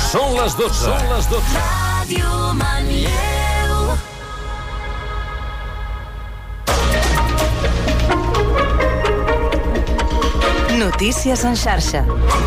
Són les 12. Són les 12. Ràdio Manlleu. Notícies en xarxa.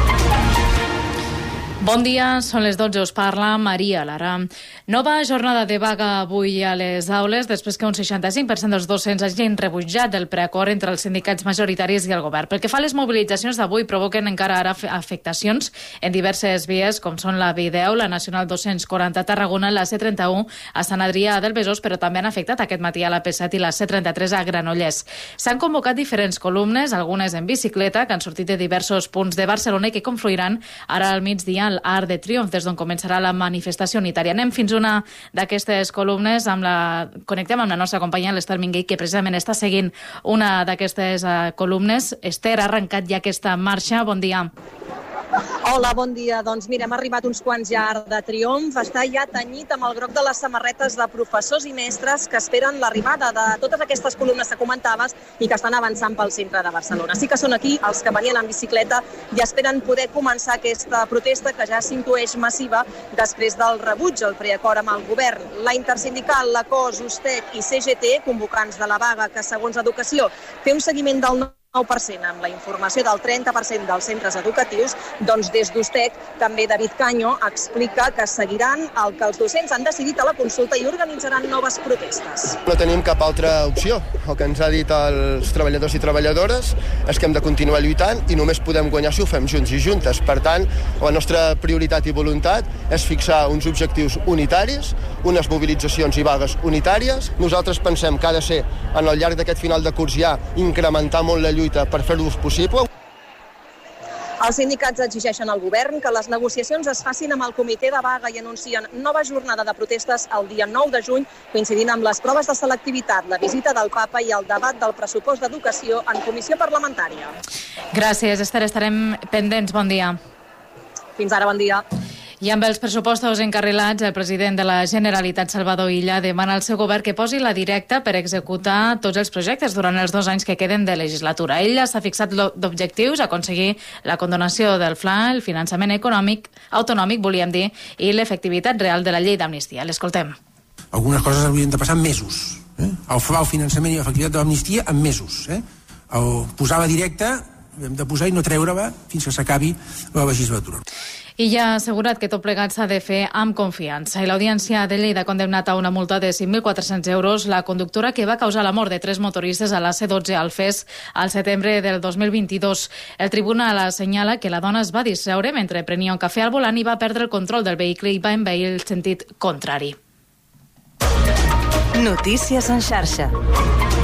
Bon dia, són les 12, us parla Maria Lara. Nova jornada de vaga avui a les aules, després que un 65% dels docents hagin rebutjat el preacord entre els sindicats majoritaris i el govern. Pel que fa a les mobilitzacions d'avui, provoquen encara ara afectacions en diverses vies, com són la B10, la Nacional 240 a Tarragona, la C31 a Sant Adrià del Besòs, però també han afectat aquest matí a la P7 i la C33 a Granollers. S'han convocat diferents columnes, algunes en bicicleta, que han sortit de diversos punts de Barcelona i que confluiran ara al migdia al Arc de Triomf, des d'on començarà la manifestació unitària. Anem fins a una d'aquestes columnes, connectem amb la nostra companya l'Ester Minguell, que precisament està seguint una d'aquestes columnes. Ester, ha arrencat ja aquesta marxa, bon dia. Hola, bon dia. Doncs mira, hem arribat uns quants ja a Arc de Triomf. Està ja tenyit amb el groc de les samarretes de professors i mestres que esperen l'arribada de totes aquestes columnes que comentaves i que estan avançant pel centre de Barcelona. Sí que són aquí els que venien en bicicleta i esperen poder començar aquesta protesta que ja s'intueix massiva després del rebuig al preacord amb el govern. La intersindical, la COS, USTEC i CGT, convocants de la vaga que, segons Educació, té un seguiment del 9% amb la informació del 30% dels centres educatius, doncs des d'USTEC també David Caño explica que seguiran el que els docents han decidit a la consulta i organitzaran noves protestes. No tenim cap altra opció. El que ens ha dit els treballadors i treballadores és que hem de continuar lluitant i només podem guanyar si ho fem junts i juntes. Per tant, la nostra prioritat i voluntat és fixar uns objectius unitaris, unes mobilitzacions i vagues unitàries. Nosaltres pensem que ha de ser, al llarg d'aquest final de curs ja, incrementar molt la lluita per fer-ho possible. Els sindicats exigeixen al govern que les negociacions es facin amb el comitè de vaga i anuncien nova jornada de protestes el dia 9 de juny, coincidint amb les proves de selectivitat, la visita del papa i el debat del pressupost d'educació en comissió parlamentària. Gràcies, Esther. Estarem pendents. Bon dia. Fins ara, bon dia. I amb els pressupostos encarrilats, el president de la Generalitat, Salvador Illa, demana al seu govern que posi la directa per executar tots els projectes durant els 2 anys que queden de legislatura. Ella s'ha fixat d'objectius, aconseguir la condonació del FLA, el finançament autonòmic, volíem dir, i l'efectivitat real de la llei d'amnistia. L'escoltem. Algunes coses haurien de passar en mesos. El FLA, el finançament i l'efectivitat de l'amnistia en mesos. El posar la directa hem de posar i no treure-la fins que s'acabi la legislatura. I ja ha assegurat que tot plegat s'ha de fer amb confiança. I l'Audiència de Lleida ha condemnat a una multa de 5.400 euros la conductora que va causar la mort de 3 motoristes a la C12 al FES al setembre del 2022. El tribunal assenyala que la dona es va distreure mentre prenia un cafè al volant i va perdre el control del vehicle i va envair el sentit contrari. Notícies en xarxa.